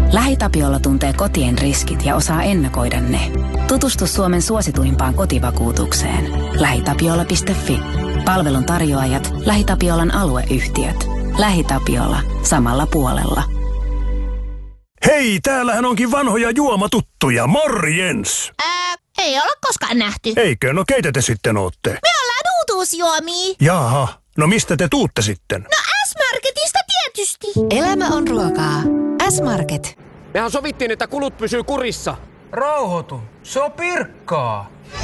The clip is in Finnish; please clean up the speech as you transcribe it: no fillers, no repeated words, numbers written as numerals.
LähiTapiola tuntee kotien riskit ja osaa ennakoida ne. Tutustu Suomen suosituimpaan kotivakuutukseen. LähiTapiola.fi. Palvelun tarjoajat, LähiTapiolan alueyhtiöt. LähiTapiola. Samalla puolella. Hei, täällähän onkin vanhoja juomatuttuja. Morjens! Ei olla koskaan nähty. Eikö? No keitä te sitten ootte? Me ollaan uutuusjuomia. Jaha, no mistä te tuutte sitten? No S-Marketista tietysti. Elämä on ruokaa. S-Market. Mehän sovittiin, että kulut pysyy kurissa. Rauhoitu, se on Pirkkaa.